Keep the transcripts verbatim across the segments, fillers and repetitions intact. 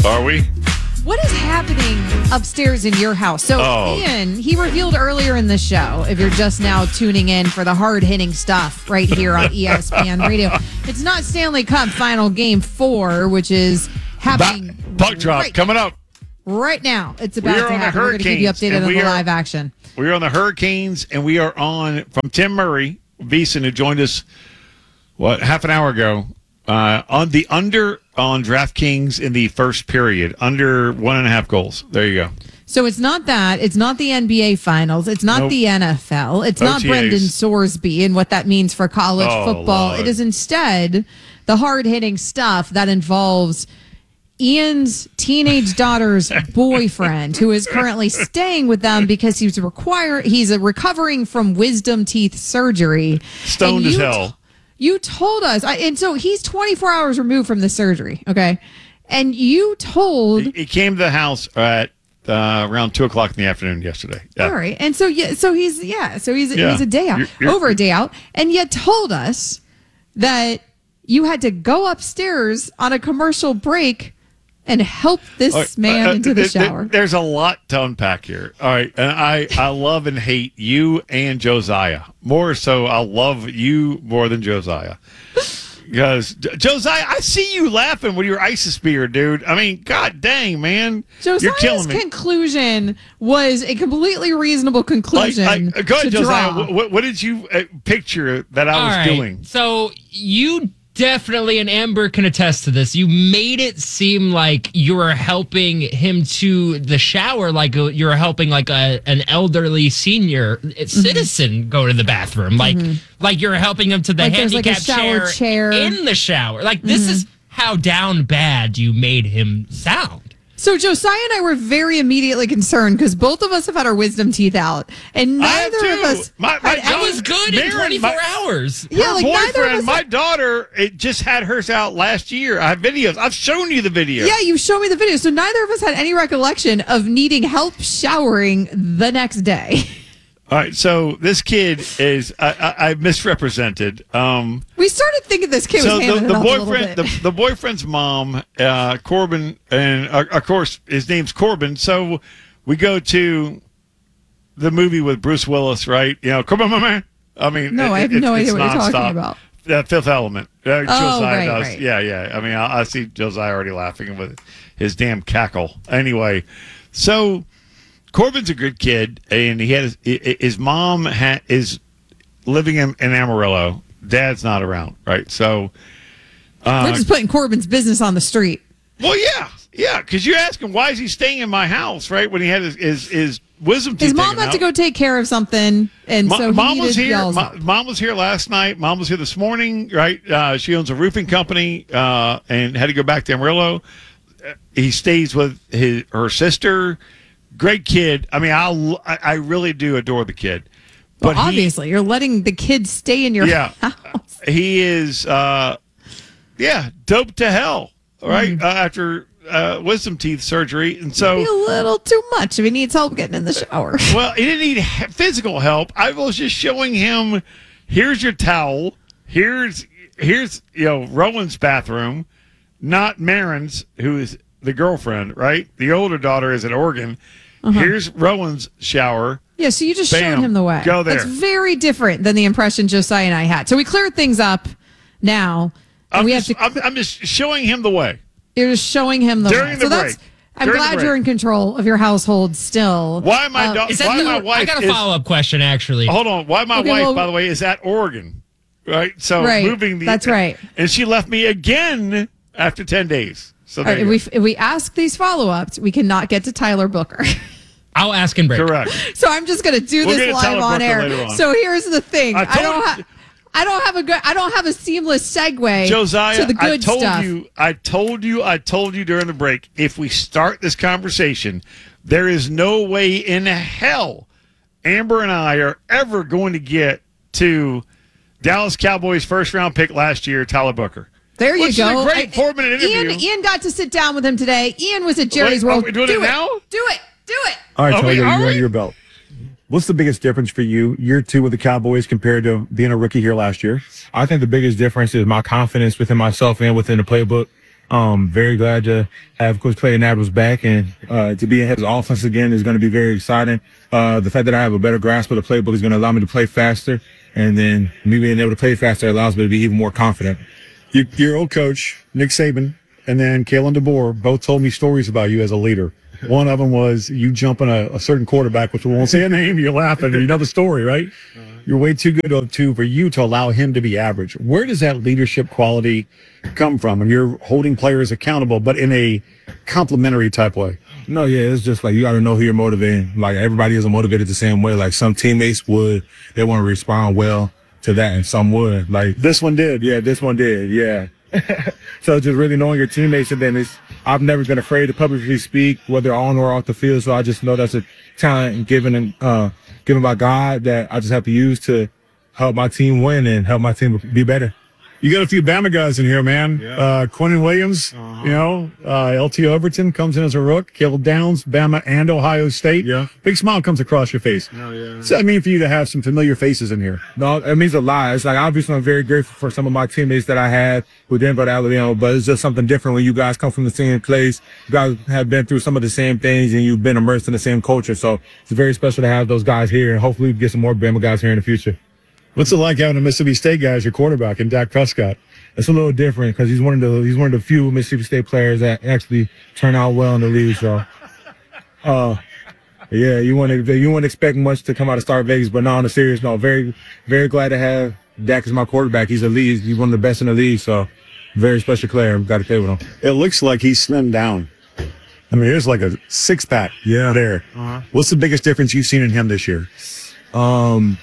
Are we? What is happening upstairs in your house? So, Oh. Ian, he revealed earlier in the show, if you're just now tuning in for the hard-hitting stuff right here on E S P N Radio, it's not Stanley Cup Final Game four, which is happening Ba- Puck drop right, coming up. right now. It's about We are to on the happen. We're going to keep you Hurricanes, updated and on we the are- live action. We're on the Hurricanes, and we are on from Tim Murray, Beeson, who joined us, what, half an hour ago, uh, on the under on DraftKings in the first period, under one and a half goals. There you go. So it's not that. It's not the N B A Finals. It's not Nope. the N F L. It's O not T As. Brendan Sorsby and what that means for college Oh, football. Lord. It is instead the hard-hitting stuff that involves Ian's teenage daughter's boyfriend, who is currently staying with them because he's require he's a recovering from wisdom teeth surgery. Stoned And as you hell. t- you told us, I, and so he's twenty-four hours removed from the surgery. Okay, and you told. He, he came to the house at uh, around two o'clock in the afternoon yesterday. Yeah. All right, and so yeah, so he's yeah, so he's Yeah. he's a day out, You're- you're- over a day out, and yet told us that you had to go upstairs on a commercial break and help this All right, man uh, into the th- th- shower. There's a lot to unpack here. All right. And I, I love and hate you and Josiah. More so, I love you more than Josiah. Because, J- Josiah, I see you laughing with your ISIS beer, dude. I mean, god dang, man. You're Josiah's killing me. conclusion was a completely reasonable Like, conclusion. like, go ahead, to Josiah. draw. What, what did you uh, picture that I All was right. doing? So you definitely, and Amber can attest to this, you made it seem like you were helping him to the shower, like uh, you were helping like a, an elderly senior Mm-hmm. citizen go to the bathroom. Like like you're helping him to the Like there's, like, a handicap shower chair. in the shower. Like this is how down bad you made him sound. So Josiah and I were very immediately concerned because both of us have had our wisdom teeth out, and I have neither of too. us. My- my had daughter- That any- was good in Maren, twenty-four my- hours. Yeah, Her like neither of boyfriend, us. my daughter, it just had hers out last year. I have videos. I've shown you the video. Yeah, you showed me the video. So neither of us had any recollection of needing help showering the next day. All right, so this kid is I, I, I misrepresented. Um, We started thinking this kid so was the, hamming the it up a little boyfriend, bit. the, the boyfriend's mom, uh, Corbin, and uh, of course his name's Corbin. So we go to the movie with Bruce Willis, right? You know, come on, my man. I mean, No, I have no idea what you're talking nonstop. about. The Fifth Element. Uh, Josiah right, does. right. Yeah, yeah. I mean, I, I see Josiah already laughing with his damn cackle. Anyway, so Corbin's a good kid, and he had his, his mom ha, is living in, in Amarillo. Dad's not around, right? So, uh, We're just putting Corbin's business on the street. well, yeah, yeah, because you're asking why is he staying in my house, right? When he had his his, his wisdom teeth His mom taken had to out. go take care of something, and Mo- so he mom needed was here. y'all's Mo- help. Mom was here last night. Mom was here this morning. Right? Uh, she owns a roofing company uh, and had to go back to Amarillo. Uh, He stays with his her sister. Great kid. I mean, I'll, I I really do adore the kid. Well, But he- obviously, you're letting the kids stay in your yeah, house. he is. Uh, yeah, dope to hell. Right Mm-hmm. uh, after uh, wisdom teeth surgery, and so. Be a little too much if he needs help getting in the shower. Well, he didn't need he- physical help. I was just showing him, here's your towel. Here's here's you know Rowan's bathroom, not Maren's, who is the girlfriend, right? The older daughter is at Oregon. Uh-huh. Here's Rowan's shower. Yeah, so you just Bam. showed him the way. Go there. That's very different than the impression Josiah and I had. So we cleared things up now, and I'm we just, have to. I'm, I'm just showing him the way. You're just showing him the During way. the so that's. break. I'm During the glad break. you're in control of your household still. Why my Uh, da- Is that why the, my wife I got a is- follow up question actually. Hold on. Why my Okay, wife, well- by the way, is at Oregon, right? So Right, moving the. that's right. And she left me again after ten days. So All there right, you if go. we if we ask these follow ups, we cannot get to Tyler Booker. I'll ask and break. Correct. So I'm just going to do We'll this get to live Tyler on Booker air. later on. So here's the thing. I I, told don't you- have. I don't have a good. I don't have a seamless segue Josiah, to the good I told stuff. you, I told you, I told you during the break, if we start this conversation, there is no way in hell Amber and I are ever going to get to Dallas Cowboys first round pick last year, Tyler Booker. There you Which go. is a great I- four-minute interview. Ian, Ian got to sit down with him today. Ian was at Jerry's Wait, are World. we doing do it now? Do it. Do it. All right, Are Tyler, we- you're are we? under your belt. What's the biggest difference for you, year two with the Cowboys compared to being a rookie here last year? I think the biggest difference is my confidence within myself and within the playbook. Um, very glad to have Coach Clayton Adams back, and uh, to be in his offense again is going to be very exciting. Uh, the fact that I have a better grasp of the playbook is going to allow me to play faster, and then me being able to play faster allows me to be even more confident. You, your old coach, Nick Saban, and then Kalen DeBoer both told me stories about you as a leader. One of them was you jumping a, a certain quarterback, which we won't say a name. You're laughing. You know the story, right? Uh-huh. You're way too good to, to for you to allow him to be average. Where does that leadership quality come from? And you're holding players accountable, but in a complimentary type way. No, yeah, it's just like you got to know who you're motivating. Like everybody isn't motivated the same way. Like some teammates would, they want to respond well to that, and some would. Like this one did. Yeah, this one did. Yeah. So just really knowing your teammates, and then it's, I've never been afraid to publicly speak, whether on or off the field. So I just know that's a talent given, uh, given by God that I just have to use to help my team win and help my team be better. You got a few Bama guys in here, man. Yeah. Uh, Quinnen Williams, uh-huh. you know, uh, L T Overton comes in as a rook. Caleb Downs, Bama and Ohio State. Yeah. Big smile comes across your face. Oh, yeah. What's that mean for you to have some familiar faces in here? No, it means a lot. It's like, obviously, I'm very grateful for some of my teammates that I had who didn't go to Alabama, but it's just something different when you guys come from the same place. You guys have been through some of the same things, and you've been immersed in the same culture. So it's very special to have those guys here, and hopefully we get some more Bama guys here in the future. What's it like having a Mississippi State guy as your quarterback and Dak Prescott? It's a little different because he's one of the he's one of the few Mississippi State players that actually turn out well in the league. So, uh, yeah, you wouldn't you wouldn't expect much to come out of Star Vegas, but no, on a serious note, very very glad to have Dak as my quarterback. He's a lead. He's one of the best in the league. So, very special player. Got to play with him. It looks like he's slimmed down. I mean, there's like a six pack. Yeah. There. Uh-huh. What's the biggest difference you've seen in him this year? Um.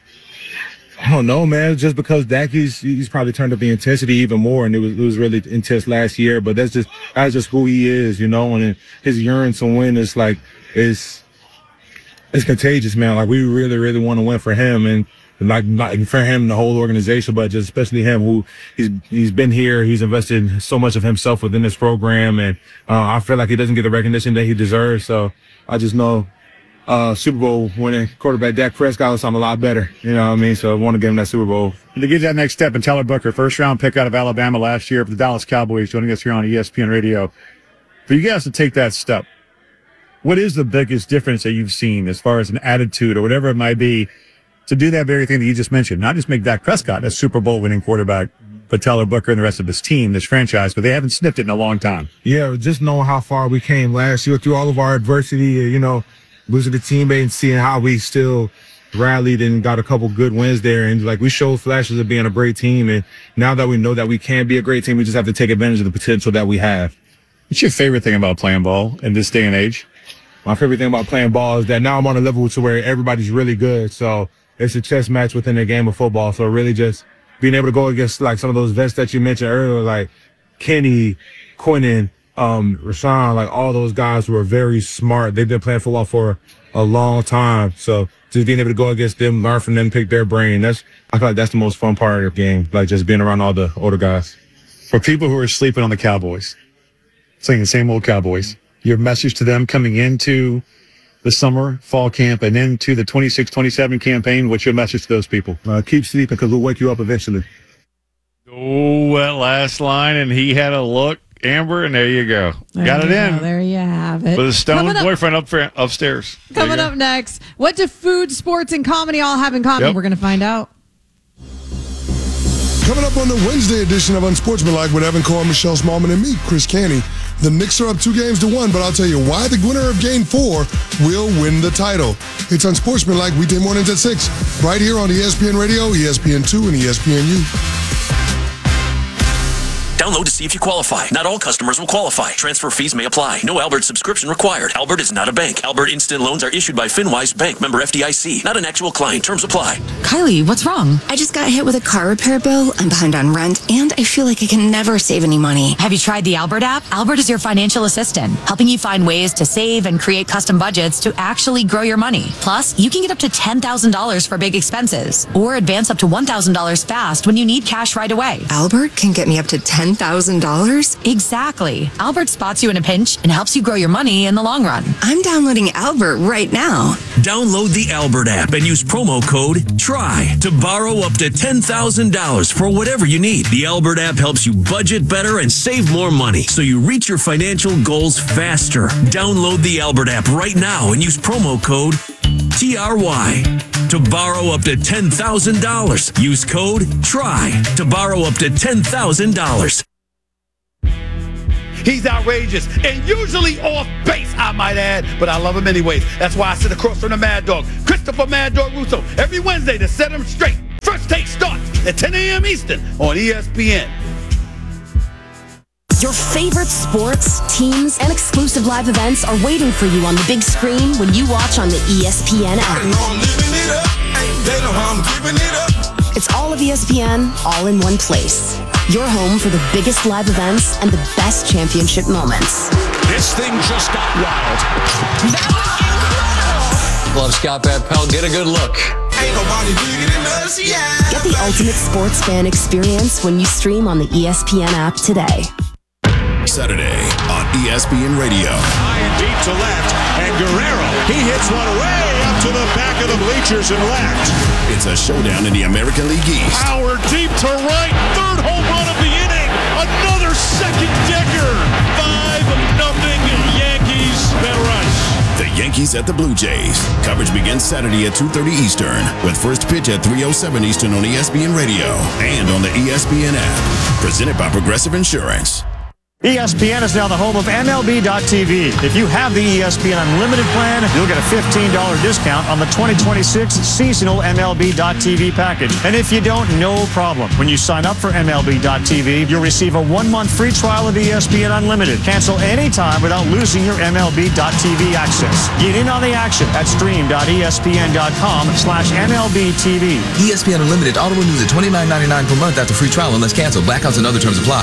I don't know, man. Just because Dak, he's, he's probably turned up the intensity even more, and it was it was really intense last year. But that's just that's just who he is, you know. And his yearning to win is like it's it's contagious, man. Like we really really want to win for him, and like not for him, the whole organization, but just especially him, who he's he's been here. He's invested so much of himself within this program, and uh, I feel like he doesn't get the recognition that he deserves. So I just know. Uh, Super Bowl winning quarterback Dak Prescott was something a lot better. You know what I mean? So I want to give him that Super Bowl. And to get that next step, and Tyler Booker, first round pick out of Alabama last year for the Dallas Cowboys, joining us here on E S P N Radio. For you guys to take that step, what is the biggest difference that you've seen as far as an attitude or whatever it might be to do that very thing that you just mentioned? Not just make Dak Prescott a Super Bowl winning quarterback, but Tyler Booker and the rest of his team, this franchise, but they haven't sniffed it in a long time. Yeah, just knowing how far we came last year through all of our adversity, you know, losing the teammate and seeing how we still rallied and got a couple good wins there. And like we showed flashes of being a great team. And now that we know that we can be a great team, we just have to take advantage of the potential that we have. What's your favorite thing about playing ball in this day and age? My favorite thing about playing ball is that now I'm on a level to where everybody's really good. So it's a chess match within the game of football. So really just being able to go against like some of those vets that you mentioned earlier, like Kenny, Quinnen, Um, Rashawn, like all those guys who are very smart. They've been playing football for a long time. So just being able to go against them, learn from them, pick their brain. That's, I feel like that's the most fun part of the game. Like just being around all the older guys. For people who are sleeping on the Cowboys, saying the same old Cowboys, your message to them coming into the summer, fall camp, and into the twenty-six twenty-seven campaign, what's your message to those people? Uh, keep sleeping because we'll wake you up eventually. Oh, that last line, and he had a look. Amber, and there you go. There Got it you in. go. There you have it. With a stoned Coming up- boyfriend up for, upstairs. There Coming you go. up next, what do food, sports, and comedy all have in common? Yep. We're going to find out. Coming up on the Wednesday edition of Unsportsmanlike with Evan Cohen, Michelle Smallman, and me, Chris Canny. The Knicks are up two games to one, but I'll tell you why the winner of game four will win the title. It's Unsportsmanlike weekday mornings at six, right here on E S P N Radio, E S P N two, and E S P N U. Download to see if you qualify. Not all customers will qualify. Transfer fees may apply. No Albert subscription required. Albert is not a bank. Albert Instant Loans are issued by FinWise Bank, member F D I C. Not an actual client. Terms apply. Kylie, what's wrong? I just got hit with a car repair bill. I'm behind on rent, and I feel like I can never save any money. Have you tried the Albert app? Albert is your financial assistant, helping you find ways to save and create custom budgets to actually grow your money. Plus, you can get up to ten thousand dollars for big expenses, or advance up to one thousand dollars fast when you need cash right away. Albert can get me up to ten ten thousand dollars? Exactly. Albert spots you in a pinch and helps you grow your money in the long run. I'm downloading Albert right now. Download the Albert app and use promo code TRY to borrow up to ten thousand dollars for whatever you need. The Albert app helps you budget better and save more money so you reach your financial goals faster. Download the Albert app right now and use promo code T R Y to borrow up to ten thousand dollars. Use code TRY to borrow up to ten thousand dollars. He's outrageous and usually off base, I might add, but I love him anyways. That's why I sit across from the Mad Dog, Christopher Mad Dog Russo, every Wednesday to set him straight. First Take starts at ten a.m. Eastern on E S P N. Your favorite sports, teams, and exclusive live events are waiting for you on the big screen when you watch on the E S P N app. It's all of E S P N, all in one place. Your home for the biggest live events and the best championship moments. This thing just got wild. That was incredible. Love Scott Van Pelt. Get a good look. Ain't nobody bigger than us, yeah. Get the ultimate sports fan experience when you stream on the E S P N app today. Saturday on E S P N Radio. High and deep to left, and Guerrero, he hits one way up to the back of the bleachers and left. It's a showdown in the American League East. Power deep to right, third home run of the inning, another second decker. Five nothing Yankees, Ben Rice. The Yankees at the Blue Jays. Coverage begins Saturday at two thirty Eastern with first pitch at three oh seven Eastern on E S P N Radio and on the E S P N app. Presented by Progressive Insurance. E S P N is now the home of M L B dot T V. If you have the E S P N Unlimited plan, you'll get a fifteen dollars discount on the twenty twenty-six seasonal M L B dot T V package. And if you don't, no problem. When you sign up for M L B dot T V, you'll receive a one-month free trial of E S P N Unlimited. Cancel anytime without losing your M L B dot T V access. Get in on the action at stream dot E S P N dot com slash M L B T V. E S P N Unlimited auto renews at twenty-nine ninety-nine per month after free trial unless canceled. Blackouts and other terms apply.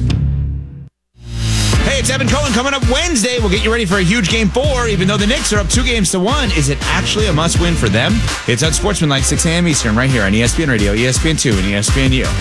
Hey, it's Evan Cohen. Coming up Wednesday, we'll get you ready for a huge game four. Even though the Knicks are up two games to one, is it actually a must-win for them? It's on Sportsmanlike, six a.m. Eastern, right here on E S P N Radio, E S P N two, and E S P N U.